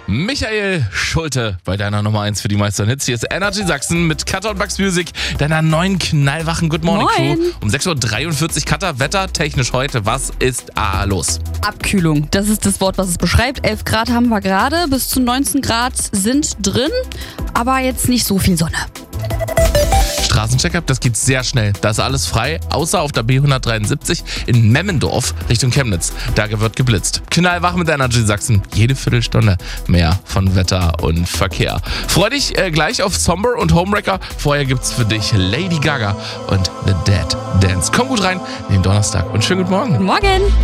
Michael Schulte bei deiner Nummer 1 für die meisten Hits. Hier ist Energy Sachsen mit Cutter und Bugs Music, deiner neuen knallwachen Good Morning Moin. Crew. Um 6.43 Uhr Cutter, wettertechnisch heute. Was ist los? Abkühlung, das ist das Wort, was es beschreibt. 11 Grad haben wir gerade, bis zu 19 Grad sind drin, aber jetzt nicht so viel Sonne. Straßencheck-up, das geht sehr schnell. Da ist alles frei, außer auf der B173 in Memmendorf Richtung Chemnitz. Da wird geblitzt. Knallwach mit Energy Sachsen. Jede Viertelstunde mehr von Wetter und Verkehr. Freu dich gleich auf Somber und Homewrecker. Vorher gibt's für dich Lady Gaga und The Dead Dance. Komm gut rein in den Donnerstag und schönen guten Morgen. Morgen!